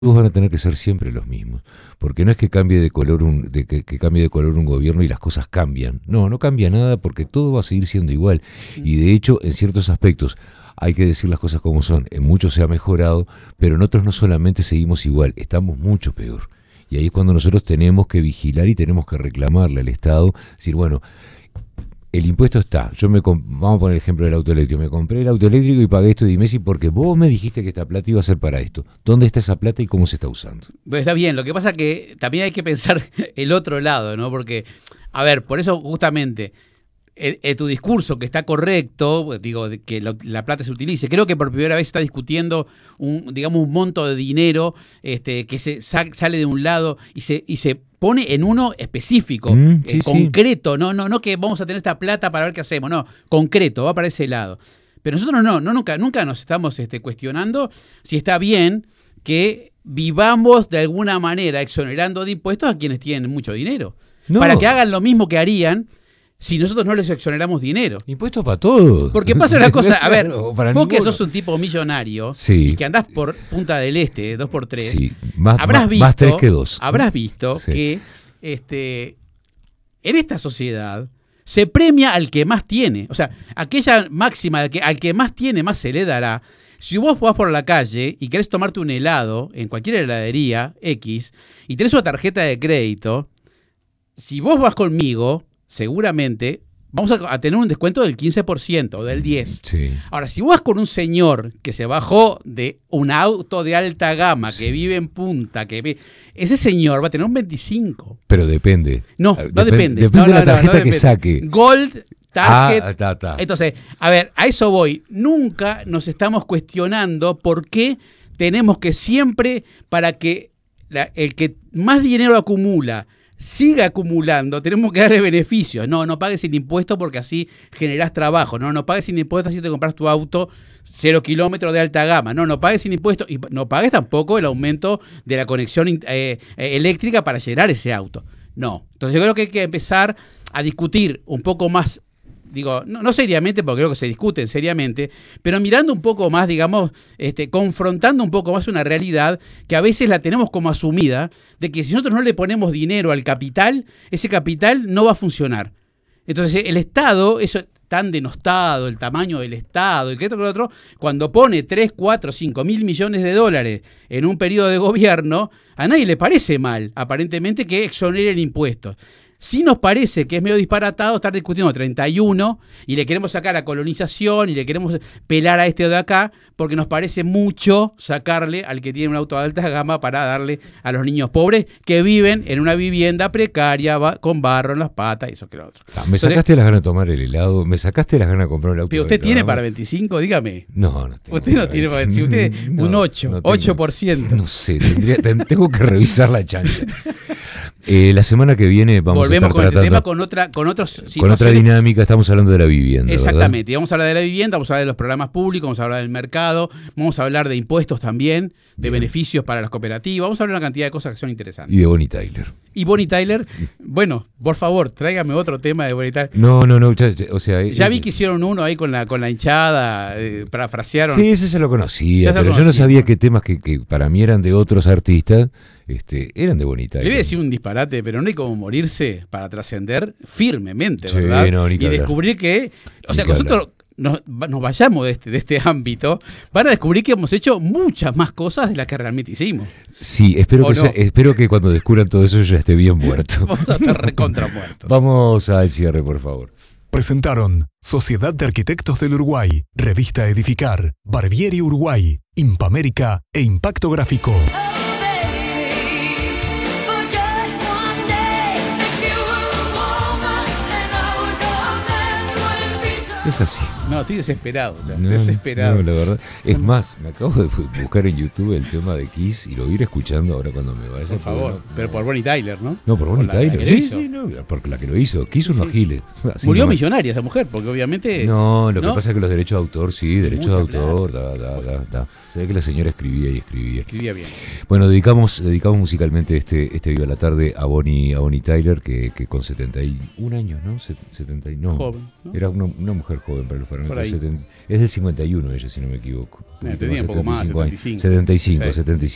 van a tener que ser siempre los mismos, porque no es que cambie de color que cambie de color un gobierno y las cosas cambian. No, no cambia nada porque todo va a seguir siendo igual. Y de hecho, en ciertos aspectos, hay que decir las cosas como son. En muchos se ha mejorado, pero en otros no solamente seguimos igual, estamos mucho peor. Y ahí es cuando nosotros tenemos que vigilar y tenemos que reclamarle al Estado, decir, bueno, el impuesto está. Vamos a poner el ejemplo del auto eléctrico. Me compré el auto eléctrico y pagué esto de Messi porque vos me dijiste que esta plata iba a ser para esto. ¿Dónde está esa plata y cómo se está usando? Bueno, está bien. Lo que pasa es que también hay que pensar el otro lado, ¿no? Porque, a ver, por eso justamente tu discurso que está correcto, digo, que la plata se utilice. Creo que por primera vez está discutiendo un monto de dinero que sale de un lado y se pone en uno específico, sí, concreto, sí. No que vamos a tener esta plata para ver qué hacemos, no, concreto, va para ese lado. Pero nosotros nunca nos estamos cuestionando si está bien que vivamos de alguna manera exonerando de impuestos a quienes tienen mucho dinero. No. Para que hagan lo mismo que harían si nosotros no les exoneramos dinero. Impuestos para todos. Porque pasa una cosa, a ver, no, vos que sos un tipo millonario, sí, y que andás por Punta del Este, 2x3, sí, más 3 que 2. Habrás visto sí, que en esta sociedad se premia al que más tiene. O sea, aquella máxima de que al que más tiene, más se le dará. Si vos vas por la calle y querés tomarte un helado en cualquier heladería X y tenés una tarjeta de crédito, si vos vas conmigo, seguramente vamos a tener un descuento del 15% o del 10%. Sí. Ahora, si vos vas con un señor que se bajó de un auto de alta gama, sí, que vive en Punta, ese señor va a tener un 25%. Pero depende. No depende. Depende de la tarjeta que saque. Gold, Target. Ta. Entonces, a ver, a eso voy. Nunca nos estamos cuestionando por qué tenemos que siempre, para que el que más dinero acumula siga acumulando, tenemos que darle beneficios. No pagues el impuesto porque así generás trabajo. No pagues el impuesto así te compras tu auto 0 kilómetros de alta gama. No pagues el impuesto y no pagues tampoco el aumento de la conexión eléctrica para llenar ese auto. No. Entonces yo creo que hay que empezar a discutir un poco más, digo, no seriamente, porque creo que se discuten seriamente, pero mirando un poco más, digamos, confrontando un poco más una realidad que a veces la tenemos como asumida, de que si nosotros no le ponemos dinero al capital, ese capital no va a funcionar. Entonces el Estado, eso tan denostado, el tamaño del Estado, y que otro, cuando pone 3, 4, 5 mil millones de dólares en un periodo de gobierno, a nadie le parece mal, aparentemente, que exoneren impuestos. Sí nos parece que es medio disparatado estar discutiendo 31 y le queremos sacar a colonización y le queremos pelar a este de acá porque nos parece mucho sacarle al que tiene un auto de alta gama para darle a los niños pobres que viven en una vivienda precaria con barro en las patas y eso que lo otro. Me sacaste las ganas de tomar el helado, me sacaste las ganas de comprar el auto. ¿Pero usted tiene para 25? Dígame. No tengo. Usted no tiene para 25, usted un 8%. 8%. No sé, tengo que revisar la chancha. La semana que viene vamos a estar con tratando, este tema con otra dinámica. Estamos hablando de la vivienda. Exactamente, ¿verdad? Vamos a hablar de la vivienda, vamos a hablar de los programas públicos, vamos a hablar del mercado, vamos a hablar de impuestos también, de beneficios para las cooperativas, vamos a hablar de una cantidad de cosas que son interesantes. Y de Bonnie Tyler. Y Bonnie Tyler, bueno, por favor, tráigame otro tema de Bonnie Tyler. No, o sea, ya vi que hicieron uno ahí con la hinchada, parafrasearon. Sí, eso se lo conocía, pero yo no sabía qué temas que para mí eran de otros artistas, eran de Bonnie Tyler. Le voy a decir un disparate, pero no hay como morirse para trascender firmemente, sí, ¿verdad? No, y descubrir que, o sea, nosotros nos vayamos de este ámbito, van a descubrir que hemos hecho muchas más cosas de las que realmente hicimos. Sí, espero que cuando descubran todo eso yo ya esté bien muerto. Vamos a estar recontra muertos. Vamos al cierre, por favor. Presentaron Sociedad de Arquitectos del Uruguay, Revista Edificar, Barbieri Uruguay, Impamérica e Impacto Gráfico. Es así. No, estoy desesperado. Desesperado. No, la verdad. Es más, me acabo de buscar en YouTube el tema de Kiss y lo voy a ir escuchando ahora cuando me vaya. Por favor, pero por Bonnie Tyler, ¿no? No, por Bonnie Tyler. Sí, porque la que lo hizo. Kiss unos giles. Murió millonaria esa mujer, porque obviamente... No, lo que pasa es que los derechos de autor, sí, derechos de autor, da. Se ve que la señora escribía y escribía. Escribía bien. Bueno, dedicamos musicalmente este Viva la Tarde a Bonnie Tyler, que con 71 años, ¿no? 70, no. Joven, ¿no? Era una mujer joven para los parámetros. Es del 51 ella, si no me equivoco. Tenía un poco más, 75. 75.